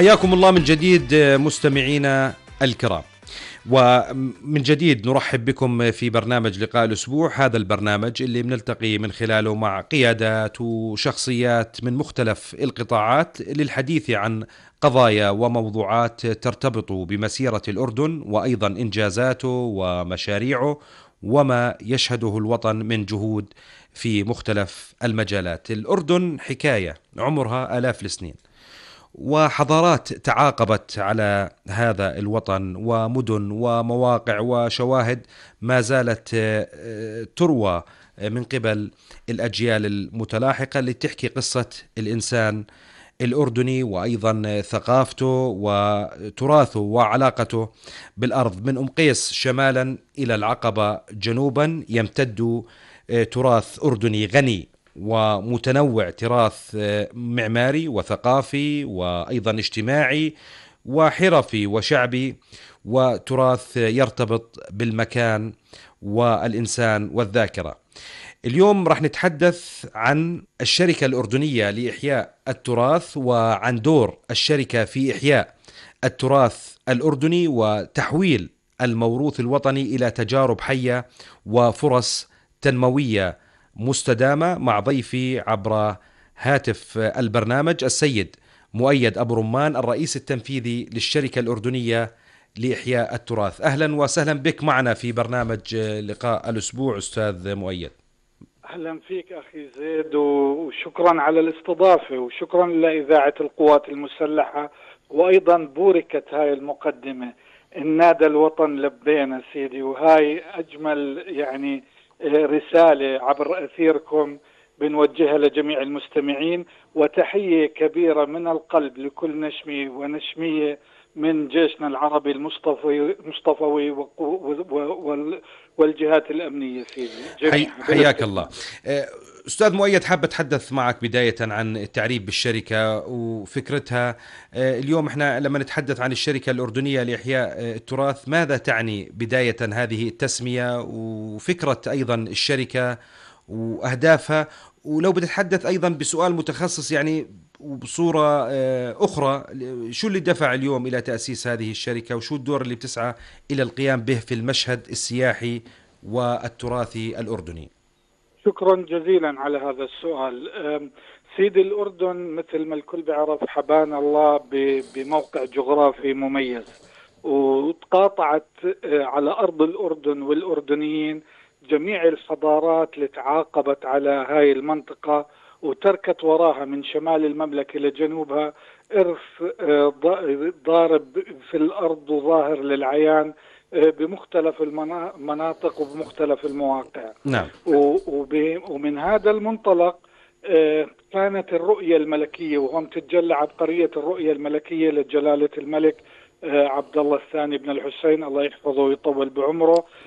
حياكم الله من جديد مستمعينا الكرام، ومن جديد نرحب بكم في برنامج لقاء الأسبوع. هذا البرنامج اللي بنلتقي من خلاله مع قيادات وشخصيات من مختلف القطاعات للحديث عن قضايا وموضوعات ترتبط بمسيرة الأردن وأيضا إنجازاته ومشاريعه وما يشهده الوطن من جهود في مختلف المجالات. الأردن حكاية عمرها آلاف السنين، وحضارات تعاقبت على هذا الوطن، ومدن ومواقع وشواهد ما زالت تروى من قبل الأجيال المتلاحقة اللي تحكي قصة الإنسان الأردني وأيضا ثقافته وتراثه وعلاقته بالأرض. من أم قيس شمالا إلى العقبة جنوبا يمتد تراث أردني غني ومتنوع، تراث معماري وثقافي وأيضا اجتماعي وحرفي وشعبي، وتراث يرتبط بالمكان والإنسان والذاكرة. اليوم راح نتحدث عن الشركة الأردنية لإحياء التراث وعن دور الشركة في إحياء التراث الأردني وتحويل الموروث الوطني إلى تجارب حية وفرص تنموية مستدامة، مع ضيفي عبر هاتف البرنامج السيد مؤيد أبو رمان، الرئيس التنفيذي للشركة الأردنية لإحياء التراث. أهلا وسهلا بك معنا في برنامج لقاء الأسبوع أستاذ مؤيد. أهلا فيك أخي زيد، وشكرا على الاستضافة، وشكرا لإذاعة القوات المسلحة، وأيضا بوركت هاي المقدمة إن نادى الوطن لبينا سيدي، وهاي أجمل يعني رسالة عبر أثيركم بنوجهها لجميع المستمعين، وتحية كبيرة من القلب لكل نشمي ونشمية من جيشنا العربي المصطفوي والجهات الأمنية سيدي. حياك الله أستاذ مؤيد. حاب أتحدث معك بداية عن التعريف بالشركة وفكرتها. اليوم احنا لما نتحدث عن الشركة الأردنية لإحياء التراث، ماذا تعني بداية هذه التسمية وفكرة أيضا الشركة وأهدافها؟ ولو بتتحدث أيضا بسؤال متخصص يعني وبصورة أخرى، شو اللي دفع اليوم إلى تأسيس هذه الشركة، وشو الدور اللي بتسعى إلى القيام به في المشهد السياحي والتراثي الأردني؟ شكرا جزيلا على هذا السؤال. سيدي، الأردن مثل ما الكل بيعرف حبانا الله بموقع جغرافي مميز، وتقاطعت على أرض الأردن والأردنيين جميع الحضارات اللي تعاقبت على هاي المنطقة، وتركت وراها من شمال المملكة لجنوبها إرث ضارب في الأرض وظاهر للعيان بمختلف المناطق وبمختلف المواقع. نعم. ومن هذا المنطلق كانت الرؤية الملكية، وهم تتجلى عبقرية الرؤية الملكية لجلالة الملك عبد الله الثاني بن الحسين الله يحفظه ويطول بعمره،